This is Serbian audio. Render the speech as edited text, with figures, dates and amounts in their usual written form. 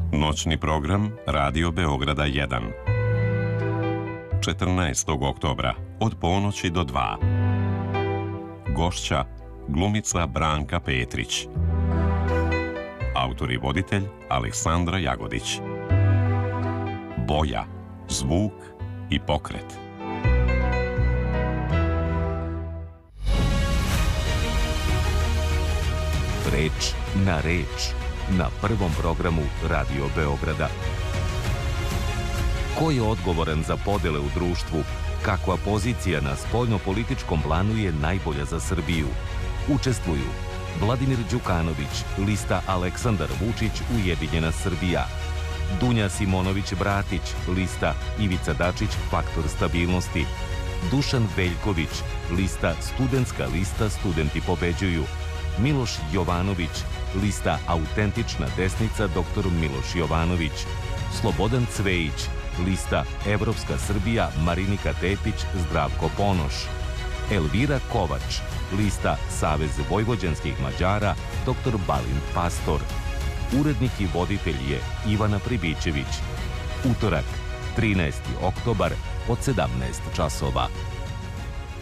Noćni program Radio Beograda 1. 14. oktobra od ponoći do 2. Gošća glumica Branka Petrić. Autor i voditelj Aleksandra Jagodić. Boja, zvuk i pokret. Reč na reč na prvom programu Radio Beograda. Ko je odgovoran za podele u društvu? Kakva pozicija na spoljno-političkom planu je najbolja za Srbiju? Učestvuju Vladimir Đukanović, lista Aleksandar Vučić, Ujedinjena Srbija; Dunja Simonović-Bratić, lista Ivica Dačić, Faktor stabilnosti; Dušan Veljković, lista Studentska lista Studenti pobeđuju; Miloš Jovanović, lista Autentična desnica dr. Miloš Jovanović; Slobodan Cvejić, lista Evropska Srbija Marinika Tepić, Zdravko Ponoš; Elvira Kovač, lista Savez vojvođanskih Mađara dr. Balint Pastor. Urednik i voditelj je Ivana Pribićević. Utorak, 13. oktobar od 17 časova.